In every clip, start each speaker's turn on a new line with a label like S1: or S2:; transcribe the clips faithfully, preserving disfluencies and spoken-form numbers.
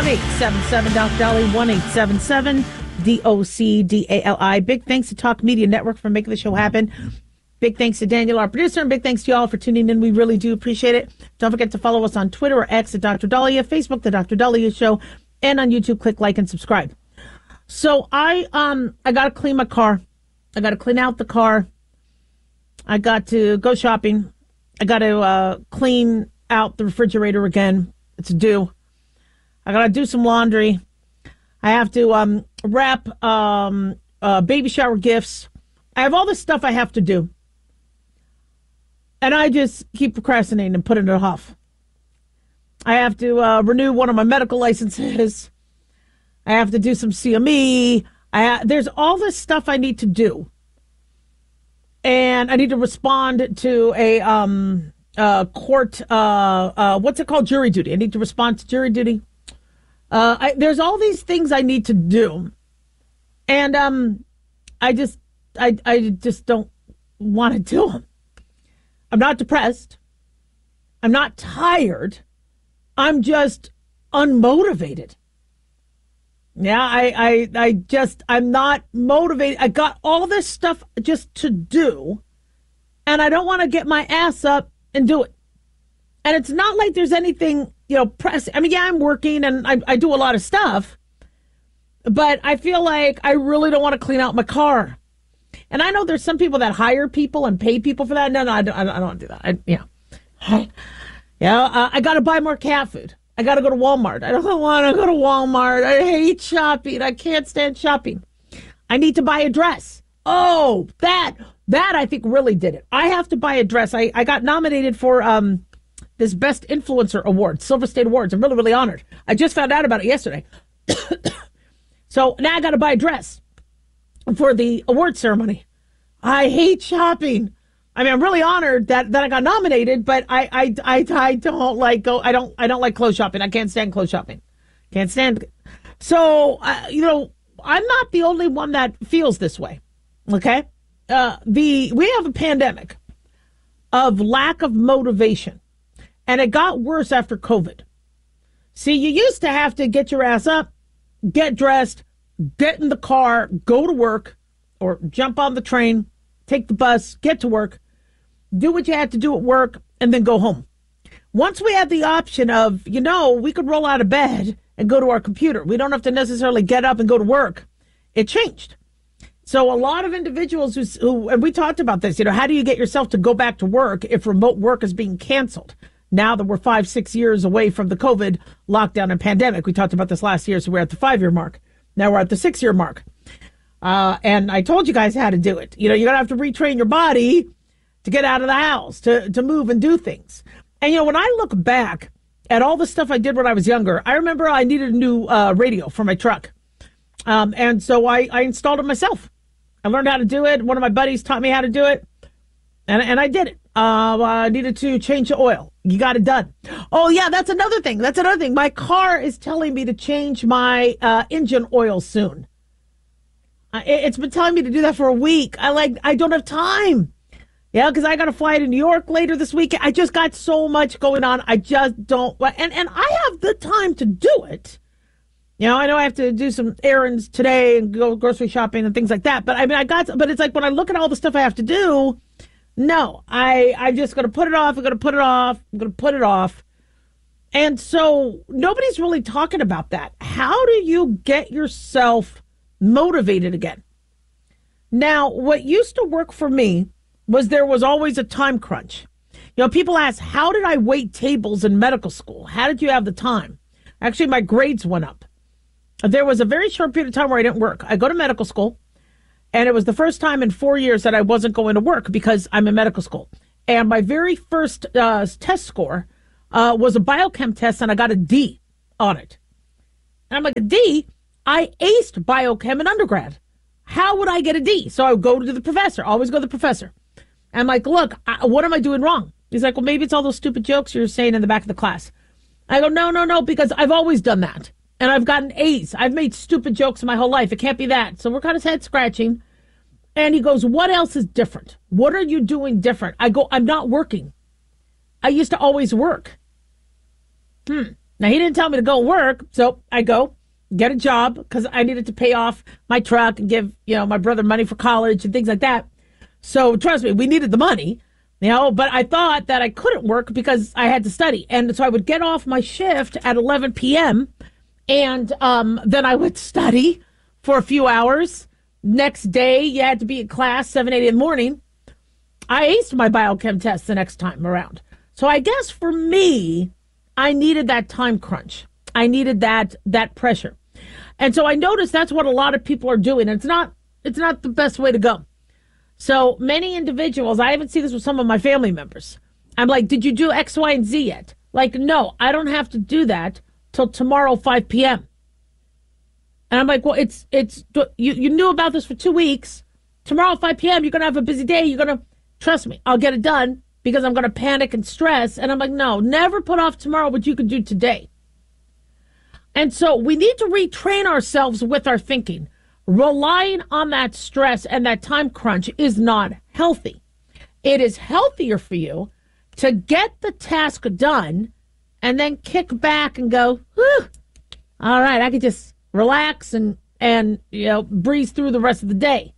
S1: eight seven seven, D O C D A L I, one eight seven seven, D O C D A L I. Big thanks to Talk Media Network for making the show happen. Big thanks to Daniel, our producer, and big thanks to y'all for tuning in. We really do appreciate it. Don't forget to follow us on Twitter or X at Doctor Dahlia, Facebook, The Doctor Dahlia Show, and on YouTube, click like and subscribe. So I um I got to clean my car. I got to clean out the car. I got to go shopping. I got to uh, clean out the refrigerator again. It's due. I got to do some laundry. I have to um, wrap um, uh, baby shower gifts. I have all this stuff I have to do. And I just keep procrastinating and putting it off. I have to uh, renew one of my medical licenses. I have to do some C M E. I ha- there's all this stuff I need to do. And I need to respond to a um, uh, court, uh, uh, what's it called? Jury duty. I need to respond to jury duty. Uh, I, there's all these things I need to do. And um, I just, I, I just don't want to do them. I'm not depressed. I'm not tired. I'm just unmotivated. Yeah, I, I, I just, I'm not motivated. I got all this stuff just to do, and I don't want to get my ass up and do it. And it's not like there's anything, you know, press. I mean, yeah, I'm working and I, I do a lot of stuff, but I feel like I really don't want to clean out my car. And I know there's some people that hire people and pay people for that. No, no, I don't, I don't, I don't do that. I, yeah. Yeah, uh, I got to buy more cat food. I got to go to Walmart. I don't want to go to Walmart. I hate shopping. I can't stand shopping. I need to buy a dress. Oh, that, that I think really did it. I have to buy a dress. I, I got nominated for um this Best Influencer Award, Silver State Awards. I'm really, really honored. I just found out about it yesterday. So now I got to buy a dress for the award ceremony. I hate shopping. I mean, I'm really honored that, that I got nominated, but I, I, I, I don't like go. I don't I don't like clothes shopping. I can't stand clothes shopping. Can't stand. So uh, you know, I'm not the only one that feels this way. Okay, uh, the we have a pandemic of lack of motivation, and it got worse after COVID. See, you used to have to get your ass up, get dressed, get in the car, go to work, or jump on the train, take the bus, get to work, do what you had to do at work, and then go home. Once we had the option of, you know, we could roll out of bed and go to our computer. We don't have to necessarily get up and go to work. It changed. So a lot of individuals who, who, and we talked about this, you know, how do you get yourself to go back to work if remote work is being canceled? Now that we're five, six years away from the COVID lockdown and pandemic. We talked about this last year, so we're at the five-year mark. Now we're at the six-year mark. Uh, and I told you guys how to do it. You know, you're going to have to retrain your body to get out of the house, to, to move and do things. And, you know, when I look back at all the stuff I did when I was younger, I remember I needed a new uh, radio for my truck. Um, and so I, I installed it myself. I learned how to do it. One of my buddies taught me how to do it. And, and I did it. Uh, I needed to change the oil. You got it done. Oh, yeah, that's another thing. That's another thing. My car is telling me to change my uh, engine oil soon. Uh, it, it's been telling me to do that for a week. I like, I don't have time. Yeah, because I got to fly to New York later this week. I just got so much going on. I just don't. And, and I have the time to do it. You know, I know I have to do some errands today and go grocery shopping and things like that. But I mean, I got, but it's like when I look at all the stuff I have to do, no, I, I'm just going to put it off. I'm going to put it off. I'm going to put it off. And so nobody's really talking about that. How do you get yourself motivated again? Now, what used to work for me was there was always a time crunch. You know, people ask, how did I wait tables in medical school? How did you have the time? Actually, my grades went up. There was a very short period of time where I didn't work. I go to medical school, and it was the first time in four years that I wasn't going to work because I'm in medical school. And my very first uh, test score uh, was a biochem test, and I got a D on it. And I'm like, a D? I aced biochem in undergrad. How would I get a D? So I would go to the professor, always go to the professor. I'm like, look, I, what am I doing wrong? He's like, well, maybe it's all those stupid jokes you're saying in the back of the class. I go, no, no, no, because I've always done that. And I've gotten A's. I've made stupid jokes my whole life. It can't be that. So we're kind of head scratching. And he goes, what else is different? What are you doing different? I go, I'm not working. I used to always work. Hmm. Now, he didn't tell me to go work, so I go get a job because I needed to pay off my truck and give, you know, my brother money for college and things like that. So trust me, we needed the money, you know, but I thought that I couldn't work because I had to study. And so I would get off my shift at eleven p.m. and um, then I would study for a few hours. Next day, you had to be in class, seven, eight in the morning. I aced my biochem test the next time around. So I guess for me, I needed that time crunch. I needed that that pressure. And so I noticed that's what a lot of people are doing. It's not it's not the best way to go. So many individuals, I even see this with some of my family members. I'm like, did you do X, Y, and Z yet? Like, no, I don't have to do that till tomorrow, five p.m. And I'm like, well, it's, it's, you, you knew about this for two weeks. Tomorrow, five p.m., you're going to have a busy day. You're going to, trust me, I'll get it done because I'm going to panic and stress. And I'm like, no, never put off tomorrow what you can do today. And so we need to retrain ourselves with our thinking. Relying on that stress and that time crunch is not healthy. It is healthier for you to get the task done and then kick back and go, whew, all right, I could just relax and, and, you know, breeze through the rest of the day.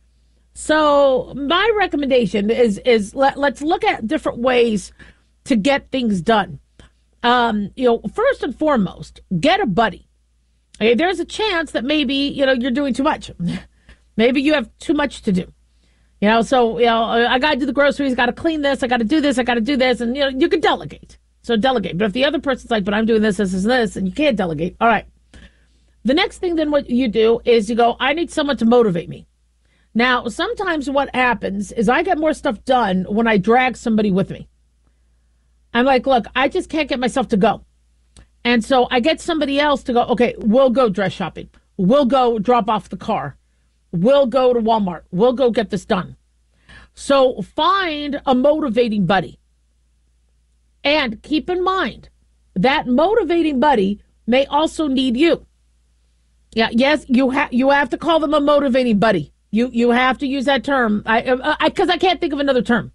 S1: So my recommendation is, is let, let's look at different ways to get things done. Um, you know, first and foremost, get a buddy. Okay, there's a chance that maybe, you know, you're doing too much. Maybe you have too much to do. You know, so, you know, I got to do the groceries, got to clean this, I got to do this, I got to do this. And, you know, you can delegate. So delegate. But if the other person's like, but I'm doing this, this, this, this, and you can't delegate. All right. The next thing then what you do is you go, I need someone to motivate me. Now, sometimes what happens is I get more stuff done when I drag somebody with me. I'm like, look, I just can't get myself to go. And so I get somebody else to go, okay, we'll go dress shopping. We'll go drop off the car. We'll go to Walmart. We'll go get this done. So find a motivating buddy. And keep in mind, that motivating buddy may also need you. Yeah, yes, you have you have to call them a motivating buddy. You you have to use that term. I I because I can't think of another term.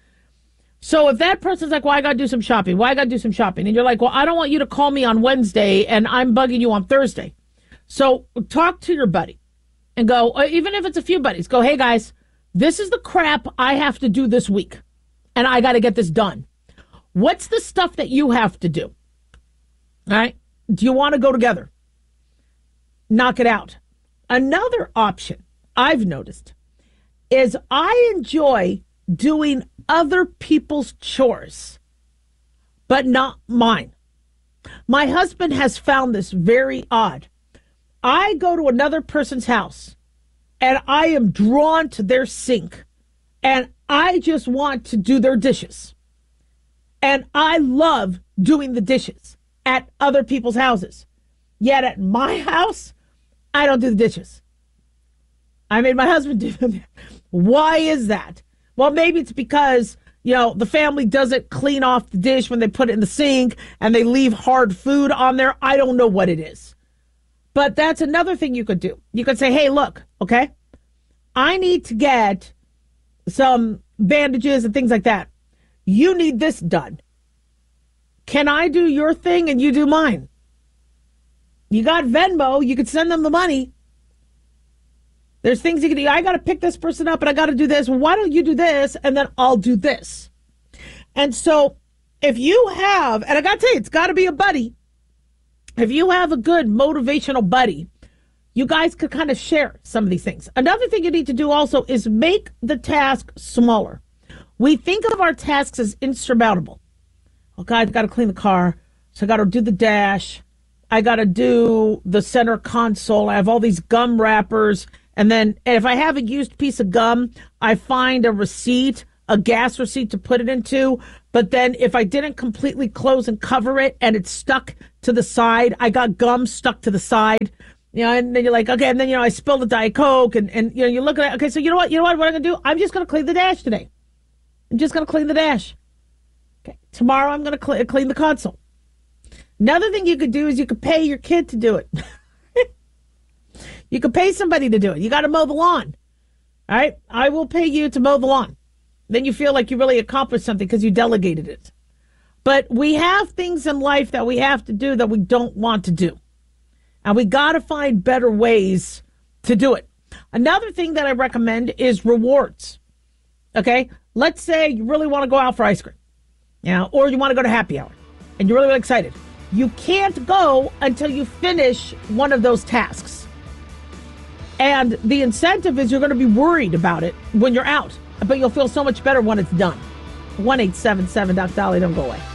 S1: So if that person's like, well, I got to do some shopping. Why well, I got to do some shopping? And you're like, well, I don't want you to call me on Wednesday and I'm bugging you on Thursday. So talk to your buddy and go, even if it's a few buddies, go, hey, guys, this is the crap I have to do this week. And I got to get this done. What's the stuff that you have to do? All right. Do you want to go together? Knock it out. Another option I've noticed is I enjoy doing other people's chores, but not mine. My husband has found this very odd. I go to another person's house and I am drawn to their sink and I just want to do their dishes. And I love doing the dishes at other people's houses. Yet at my house, I don't do the dishes. I made my husband do them. Why is that? Well, maybe it's because, you know, the family doesn't clean off the dish when they put it in the sink and they leave hard food on there. I don't know what it is. But that's another thing you could do. You could say, hey, look, okay, I need to get some bandages and things like that. You need this done. Can I do your thing and you do mine? You got Venmo. You could send them the money. There's things you can do. I got to pick this person up and I got to do this. Well, why don't you do this? And then I'll do this. And so if you have, and I got to tell you, it's got to be a buddy. If you have a good motivational buddy, you guys could kind of share some of these things. Another thing you need to do also is make the task smaller. We think of our tasks as insurmountable. Okay, I've got to clean the car. So I got to do the dash. I got to do the center console. I have all these gum wrappers. And then if I have a used piece of gum, I find a receipt, a gas receipt to put it into. But then if I didn't completely close and cover it and it's stuck to the side, I got gum stuck to the side. You know, and then you're like, okay, and then, you know, I spilled the Diet Coke and, and, you know, you look at it. Okay, so you know what? You know what, what I'm going to do? I'm just going to clean the dash today. I'm just going to clean the dash. Okay, tomorrow I'm going to cl- clean the console. Another thing you could do is you could pay your kid to do it. You could pay somebody to do it. You got to mow the lawn. All right? I will pay you to mow the lawn. Then you feel like you really accomplished something because you delegated it. But we have things in life that we have to do that we don't want to do. And we got to find better ways to do it. Another thing that I recommend is rewards. Okay? Let's say you really want to go out for ice cream. Yeah, or you want to go to happy hour and you're really, really excited. You can't go until you finish one of those tasks. And the incentive is you're going to be worried about it when you're out, but you'll feel so much better when it's done. one eight seven seven Doc Dolly, don't go away.